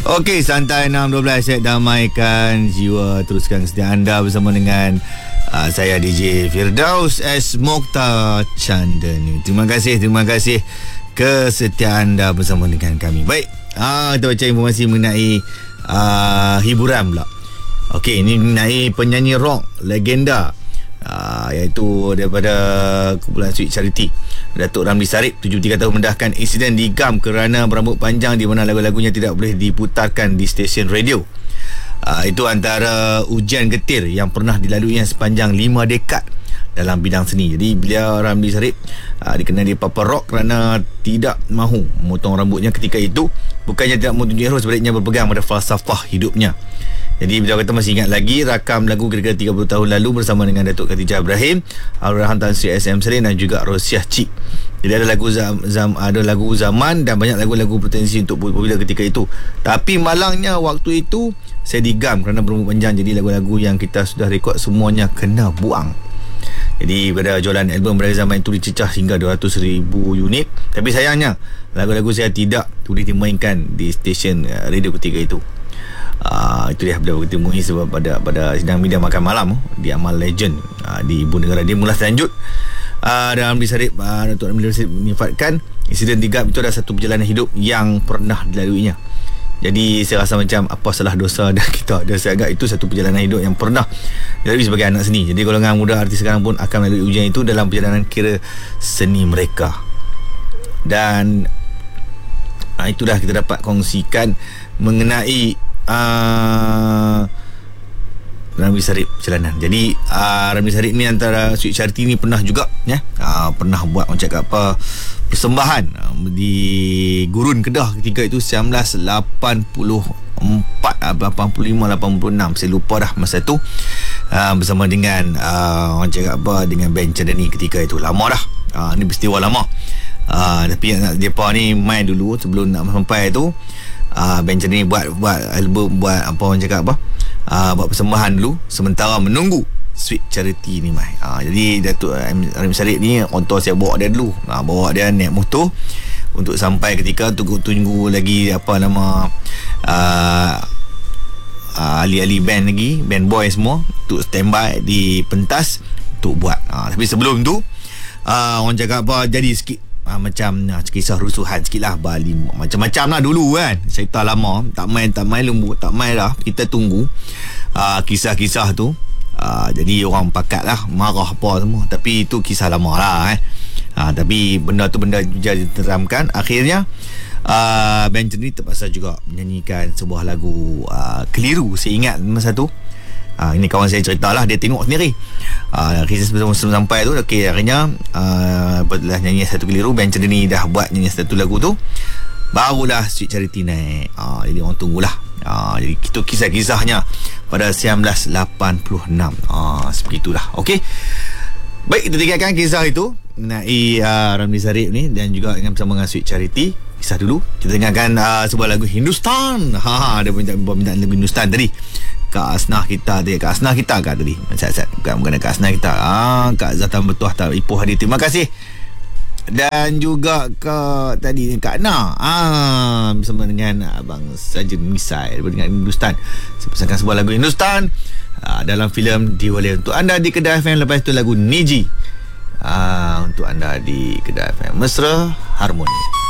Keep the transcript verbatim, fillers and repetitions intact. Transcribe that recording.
Okey, santai enam dua belas set damaikan jiwa. Teruskan setia anda bersama dengan uh, saya D J Firdaus S. Mokhtar Chandani. Terima kasih, terima kasih kesetiaan anda bersama dengan kami. Baik, uh, kita baca informasi mengenai uh, hiburan pula. Okey, ini mengenai penyanyi rock legenda uh, iaitu daripada kumpulan Sweet Charity, Datuk Ramli Sarip, tujuh puluh tiga tahun, mendahkan insiden digam kerana berambut panjang di mana lagu-lagunya tidak boleh diputarkan di stesen radio. Uh, itu antara ujian getir yang pernah dilaluinya sepanjang lima dekad dalam bidang seni. Jadi beliau Ramli Sarip uh, dikenali Papa Rock kerana tidak mahu memotong rambutnya ketika itu. Bukannya tidak mahu tunjuk hero, sebaliknya berpegang pada falsafah hidupnya. Jadi beliau kata masih ingat lagi rakam lagu kira-kira tiga puluh tahun lalu bersama dengan Datuk Khatijah Ibrahim, Allahyarham Tan Sri S M Salim dan juga Rosiah Cik. Jadi ada lagu zam, zam, ada lagu zaman dan banyak lagu-lagu potensi untuk popular ketika itu. Tapi malangnya waktu itu saya digam kerana berambut panjang. Jadi lagu-lagu yang kita sudah rekod semuanya kena buang. Jadi pada jualan album pada zaman itu dicecah hingga dua ratus ribu unit. Tapi sayangnya lagu-lagu saya tidak boleh dimainkan di stesen radio ketika itu. Uh, itu dia beliau bertemu sebab pada pada sidang media makan malam di Amal Legend uh, di Ibu Negara. Dia mula lanjut uh, dan Ramli Sarip, uh, Datuk Ramli Sarip menyifatkan insiden digam itu adalah satu perjalanan hidup yang pernah dilaluinya. Jadi saya rasa macam apa salah dosa dan kita dan saya agak itu satu perjalanan hidup yang pernah dilalui sebagai anak seni. Jadi golongan muda artis sekarang pun akan melalui ujian itu dalam perjalanan kira seni mereka. Dan uh, itulah kita dapat kongsikan mengenai Uh, Ramli Sarip perjalanan. Jadi uh, Ramli Sarip ni antara Sweet Charity ni pernah juga ya, uh, pernah buat orang cakap apa persembahan uh, di Gurun Kedah ketika itu seribu sembilan ratus lapan puluh empat, lapan puluh lima, lapan puluh enam, saya lupa dah masa tu, uh, bersama dengan uh, orang cakap apa dengan band Chandani ketika itu. Lama dah, uh, ni peristiwa lama. uh, Tapi yang mereka ni main dulu sebelum nak sampai tu. Uh, band Chandani buat buat album, buat apa orang cakap apa uh, buat persembahan dulu sementara menunggu Sweet Charity ni mai. Uh, jadi Datuk Ramli Sarip ni contoh saya bawa dia dulu, uh, bawa dia naik motor untuk sampai ketika tunggu-tunggu lagi apa nama uh, uh, ahli-ahli band lagi, band boy semua untuk standby di pentas untuk buat. Uh, tapi sebelum tu uh, orang cakap apa jadi sikit Ha, macam nah, kisah rusuhan sikit lah Bali. Macam-macam lah dulu kan, cerita lama. Tak main, tak main lembut, tak main lah. Kita tunggu uh, kisah-kisah tu. uh, Jadi orang pakat lah, marah apa semua. Tapi itu kisah lama lah eh. uh, Tapi benda tu benda jadi diteramkan. Akhirnya uh, band ni terpaksa juga menyanyikan sebuah lagu uh, Keliru. Saya ingat masa tu. Uh, ini kawan saya cerita lah, dia tengok sendiri. Uh, kisah sebelum, sebelum sampai tu, okay, akhirnya uh, lepas nyanyi satu Keliru, band Chandani dah buat nyanyi satu lagu tu, barulah Sweet Charity naik. uh, Jadi orang tunggulah. uh, Jadi itu kisah-kisahnya pada seribu sembilan ratus lapan puluh enam. uh, Sebegitulah. Okey, baik, kita tinggalkan kisah itu mengenai uh, Ramli Sarip ni dan juga dengan bersama dengan Sweet Charity. Kisah dulu, kita dengarkan uh, sebuah lagu Hindustan. Ha, ada minta minta lagu Hindustan tadi. Kak Asnah kita tadi, Kak Asnah kita kak tadi. Sat-sat bukan bukan Kak Asnah kita. Ah, Kak Zatan Betuah tak Ipoh Hadi. Terima kasih. Dan juga ke tadi Kak Na. Ah, bersama dengan Abang Sajen Misai dengan Hindustan. Saya pesankan sebuah lagu Hindustan ah, dalam filem Diwali untuk anda di Kedah F M. Lepas itu lagu Niji. Ah, untuk anda di Kedah F M. Mesra Harmoni.